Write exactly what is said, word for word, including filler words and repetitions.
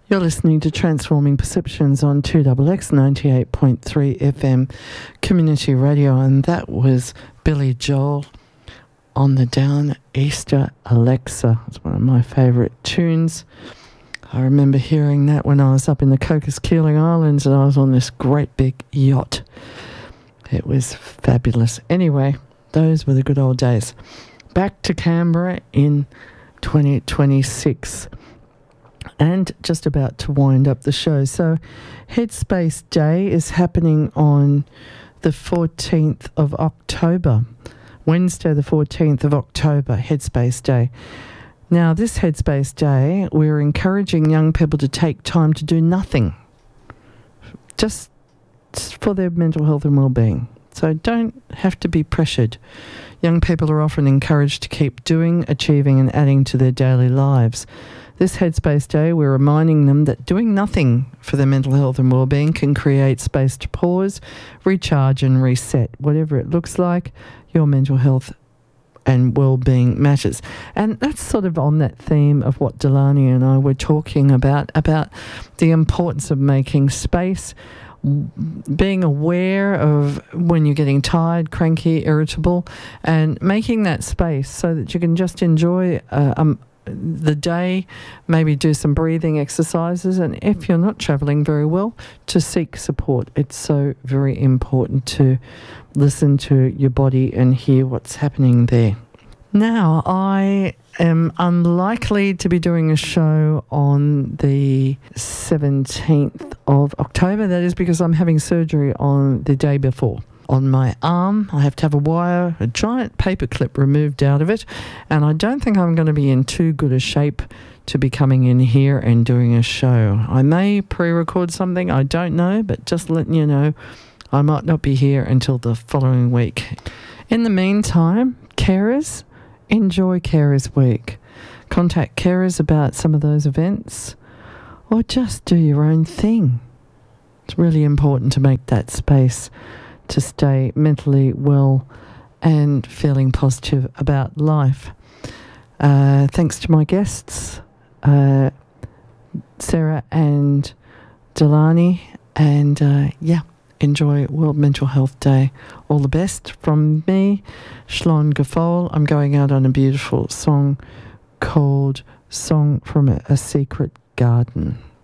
You're listening to Transforming Perceptions on two X X ninety-eight point three F M Community Radio, and that was Billy Joel on the Down Easter Alexa. It's one of my favourite tunes. I remember hearing that when I was up in the Cocos Keeling Islands and I was on this great big yacht. It was fabulous. Anyway, those were the good old days. Back to Canberra in twenty twenty-six. And just about to wind up the show. So Headspace Day is happening on the fourteenth of October. Wednesday the fourteenth of October, Headspace Day. Now, this Headspace Day, we're encouraging young people to take time to do nothing. Just for their mental health and well-being. So don't have to be pressured. Young people are often encouraged to keep doing, achieving and adding to their daily lives. This Headspace Day, we're reminding them that doing nothing for their mental health and well-being can create space to pause, recharge and reset. Whatever it looks like, your mental health and well-being matters. And that's sort of on that theme of what Delani and I were talking about, about the importance of making space, being aware of when you're getting tired, cranky, irritable, and making that space so that you can just enjoy uh, um, the day, maybe do some breathing exercises, and if you're not travelling very well, to seek support. It's so very important to listen to your body and hear what's happening there. Now, I am unlikely to be doing a show on the seventeenth of October. That is because I'm having surgery on the day before. On my arm, I have to have a wire, a giant paper clip removed out of it, and I don't think I'm going to be in too good a shape to be coming in here and doing a show. I may pre-record something, I don't know, but just letting you know, I might not be here until the following week. In the meantime, carers, enjoy Carers Week. Contact carers about some of those events, or just do your own thing. It's really important to make that space to stay mentally well and feeling positive about life. Uh, thanks to my guests, uh, Sarah and Delani, and uh, yeah, enjoy World Mental Health Day. All the best from me, Shlon Gaffol. I'm going out on a beautiful song called Song from a, a Secret Garden.